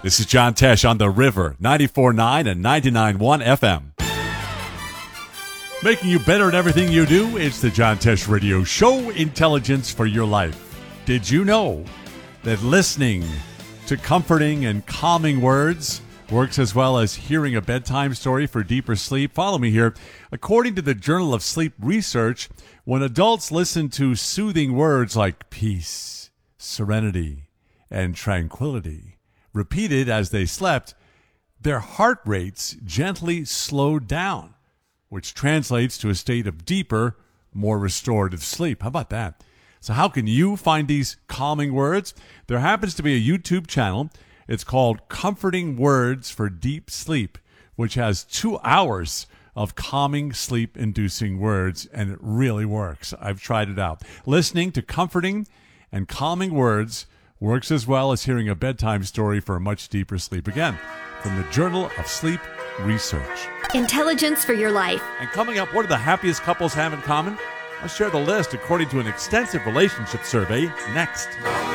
This is John Tesh on The River, 94.9 and 99.1 FM. Making you better at everything you do, it's the John Tesh Radio Show, Intelligence for Your Life. Did you know that listening to comforting and calming words works as well as hearing a bedtime story for deeper sleep? Follow me here. According to the Journal of Sleep Research, when adults listen to soothing words like peace, serenity, and tranquility, repeated as they slept, their heart rates gently slowed down, which translates to a state of deeper, more restorative sleep. How about that? So how can you find these calming words? There happens to be a YouTube channel. It's called Comforting Words for Deep Sleep, which has 2 hours of calming, sleep-inducing words, and it really works. I've tried it out. Listening to comforting and calming words works as well as hearing a bedtime story for a much deeper sleep. Again, from the Journal of Sleep Research. Intelligence for your life. And coming up, what do the happiest couples have in common? I'll share the list according to an extensive relationship survey next.